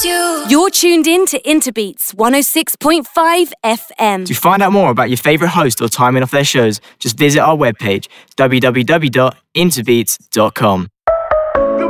You're tuned in to Interbeats 106.5 FM. To find out more about your favourite host or timing of their shows, just visit our webpage, www.interbeats.com.